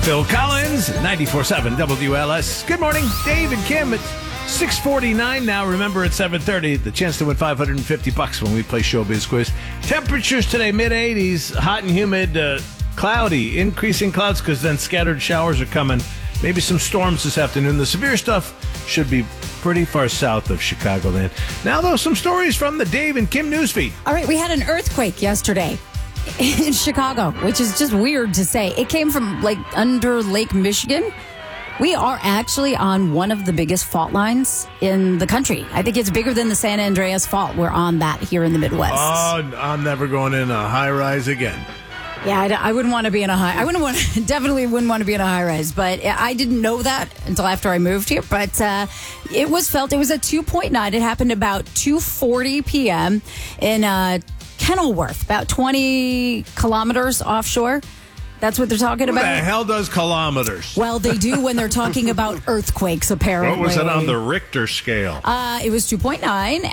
Phil Collins, 94.7 WLS. Good morning, Dave and Kim. It's 6:49 now. Remember, at 7:30, the chance to win $550 when we play Showbiz Quiz. Temperatures today, mid-80s, hot and humid, cloudy, increasing clouds because then scattered showers are coming. Maybe some storms this afternoon. The severe stuff should be pretty far south of Chicagoland. Now, though, some stories from the Dave and Kim newsfeed. All right, we had an earthquake yesterday in Chicago, which is just weird to say. It came from under Lake Michigan. We are actually on one of the biggest fault lines in the country. I think it's bigger than the San Andreas Fault. We're on that here in the Midwest. Oh, I'm never going in a high rise again. Yeah, I wouldn't want to be in a high. Definitely wouldn't want to be in a high rise. But I didn't know that until after I moved here. But it was felt. It was a 2.9. It happened about 2:40 p.m. in Kenilworth, about 20 kilometers offshore. That's what they're talking about. Who the hell does kilometers? Well, they do when they're talking about earthquakes, apparently. What was it on the Richter scale? It was 2.9.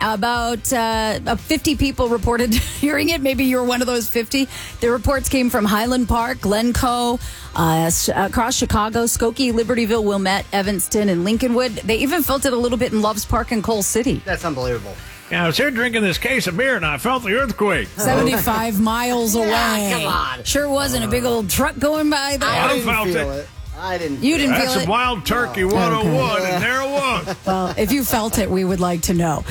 About 50 people reported hearing it. Maybe you were one of those 50. The reports came from Highland Park, Glencoe, across Chicago, Skokie, Libertyville, Wilmette, Evanston, and Lincolnwood. They even felt it a little bit in Loves Park and Coal City. That's unbelievable. Yeah, I was here drinking this case of beer and I felt the earthquake. 75 miles away. Come on. Sure wasn't a big old truck going by there. I felt feel it. I didn't. You didn't That's feel it? Wild Turkey 101, and there it was. Well, if you felt it, we would like to know.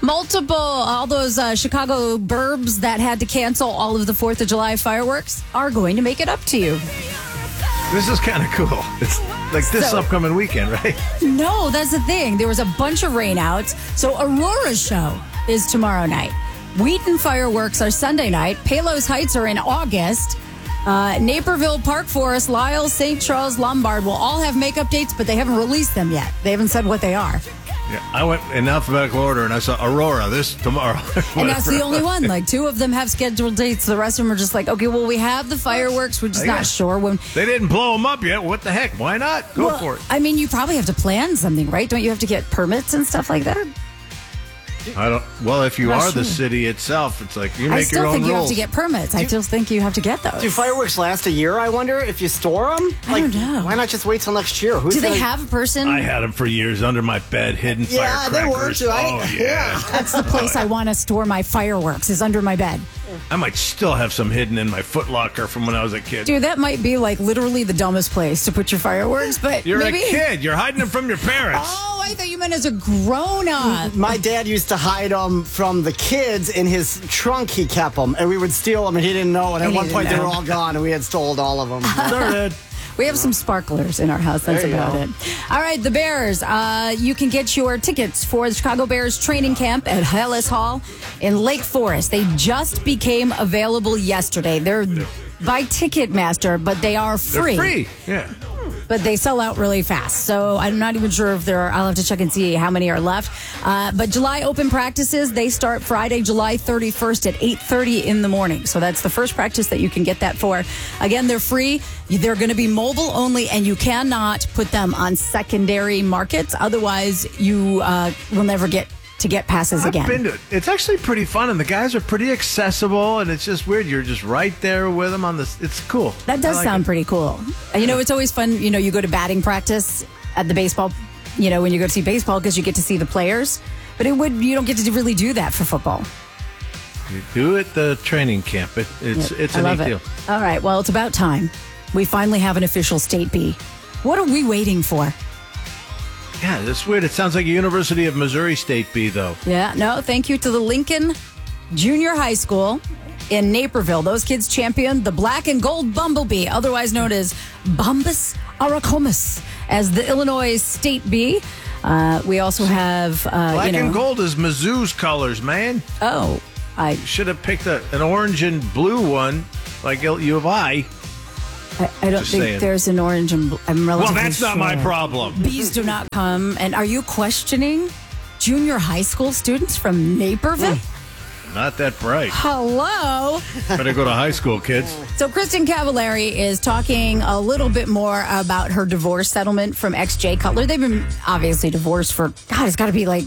All those Chicago burbs that had to cancel all of the 4th of July fireworks are going to make it up to you. This is kind of cool. It's like this upcoming weekend, right? No, that's the thing. There was a bunch of rainouts. So Aurora's show is tomorrow night. Wheaton fireworks are Sunday night. Palos Heights are in August. Naperville, Park Forest, Lisle, St. Charles, Lombard will all have makeup dates, but they haven't released them yet. They haven't said what they are. Yeah, I went in alphabetical order and I saw Aurora this tomorrow. And that's the only one. 2 of them have scheduled dates. The rest of them are just like, okay, well, we have the fireworks. We're just not sure when. They didn't blow them up yet. What the heck? Why not? Go for it. I mean, you probably have to plan something, right? Don't you have to get permits and stuff like that? I don't. Well, if you Not are sure. the city itself, it's like you I make your still own think you have rules. to get permits. I still think you have to get those. Do fireworks last a year, I wonder, if you store them? I don't know. Why not just wait till next year? Do they have a person? I had them for years under my bed, hidden Yeah, they were firecrackers. too. Oh yeah. That's the place I want to store my fireworks, is under my bed. I might still have some hidden in my Foot Locker from when I was a kid. Dude, that might be literally the dumbest place to put your fireworks, but You're maybe. a kid. You're hiding them from your parents. Oh, I thought you meant as a grown-up. My dad used to hide them from the kids in his trunk. He kept them, and we would steal them, and he didn't know. And at And he one point, they didn't were know. all gone, and we had stolen all of them. Darn it. We have some sparklers in our house. That's There you about go. it. All right, the Bears. You can get your tickets for the Chicago Bears training camp at Hellas Hall in Lake Forest. They just became available yesterday. They're by Ticketmaster, but they are free. They're free. Yeah. But they sell out really fast. So I'm not even sure if there are. I'll have to check and see how many are left. But July open practices, they start Friday, July 31st at 8:30 in the morning. So that's the first practice that you can get that for. Again, they're free. They're going to be mobile only, and you cannot put them on secondary markets. Otherwise, you will never get passes again. I've been to it. It's actually pretty fun, and the guys are pretty accessible, and it's just weird. You're just right there with them on this. It's cool. That does I like sound it. pretty cool. It's always fun. You go to batting practice at the baseball, when you go to see baseball because you get to see the players. But you don't get to really do that for football. You do it the training camp. It's I a love neat it. deal. All right. Well, it's about time. We finally have an official state B. What are we waiting for? Yeah, that's weird. It sounds like a University of Missouri State B, though. Yeah. No, thank you to the Lincoln Junior High School in Naperville. Those kids championed the black and gold bumblebee, otherwise known as Bombus Aracomus, as the Illinois State B. We also have, Black and gold is Mizzou's colors, man. Oh, I Should have picked an orange and blue one, like U of I. don't Just think saying. there's an orange and I'm Well, relatively that's not my sure. problem. Bees do not come. And are you questioning junior high school students from Naperville? Not that bright. Hello. Better go to high school, kids. So Kristen Cavallari is talking a little bit more about her divorce settlement from ex-Jay Cutler. They've been obviously divorced for, God, it's got to be a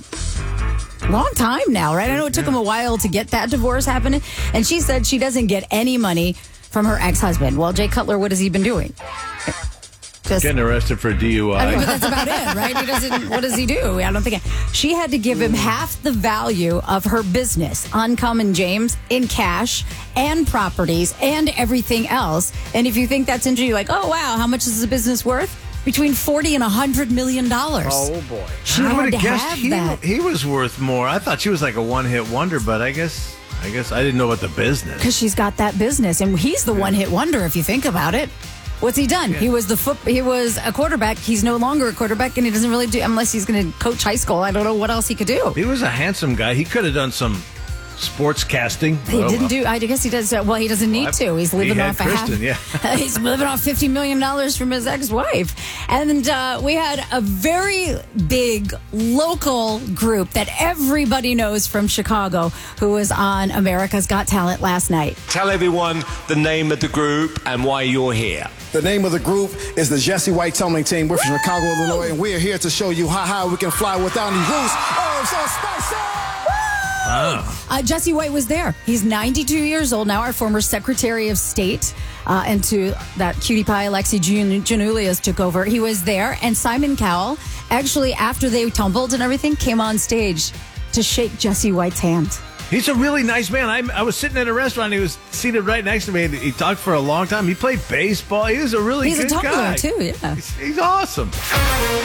long time now, right? I know it took them a while to get that divorce happening. And she said she doesn't get any money from her ex-husband. Well, Jay Cutler, what has he been doing? Just Getting arrested for DUI. I mean, but that's about it, right? He doesn't. What does he do? I don't think she had to give him half the value of her business, Uncommon James, in cash and properties and everything else. And if you think that's interesting, you're like, oh wow, how much is the business worth? Between $40 and $100 million. Oh boy! She I had would to have guessed have that. he was worth more. I thought she was like a one-hit wonder, but I guess I didn't know about the business. Because she's got that business, and he's the one-hit wonder if you think about it. What's he done? Yeah. He was a quarterback. He's no longer a quarterback, and he doesn't really do unless he's going to coach high school. I don't know what else he could do. He was a handsome guy. He could have done some sports casting. He didn't do. I guess he does. Well, he doesn't need to. He's living had off Kristen, yeah. He's living off $50 million from his ex-wife, and we had a very big local group that everybody knows from Chicago who was on America's Got Talent last night. Tell everyone the name of the group and why you're here. The name of the group is the Jesse White Tumbling Team. We're from Chicago, Illinois, and we're here to show you how high we can fly without any roofs. Oh, so spicy! Jesse White was there. He's 92 years old now, our former Secretary of State. And to that cutie pie, Alexi Giannoulias took over. He was there. And Simon Cowell, actually, after they tumbled and everything, came on stage to shake Jesse White's hand. He's a really nice man. I was sitting at a restaurant. He was seated right next to me. And he talked for a long time. He played baseball. He was a really good guy. He's a tumbler, too, yeah. He's awesome.